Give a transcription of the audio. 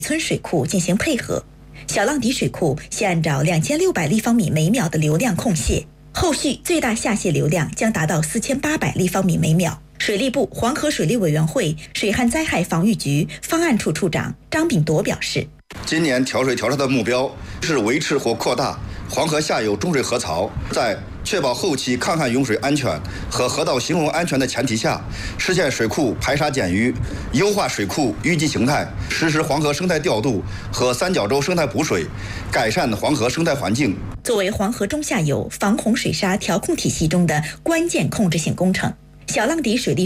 村水库进行配合。小浪底水库现按照2600立方米每秒的流量控泄，后续最大下泄流量将达到4800立方米每秒。水利部黄河水利委员会水旱灾害防御局方案处处长张炳铎表示， 今年调水调查的目标是维持或扩大黄河下游中水河槽，在确保后期抗旱用水安全和河道行洪安全的前提下，实现水库排沙减淤，优化水库淤积形态，实施黄河生态调度和三角洲生态补水，改善黄河生态环境。 作为黄河中下游防洪水沙调控体系中的关键控制性工程，小浪底水利